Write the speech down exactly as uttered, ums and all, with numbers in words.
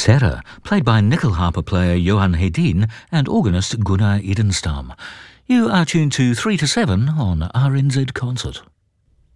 Sarah, played by Nyckelharpa player Johan Hedin and organist Gunnar Edenstam. You are tuned to three to seven on R N Z Concert.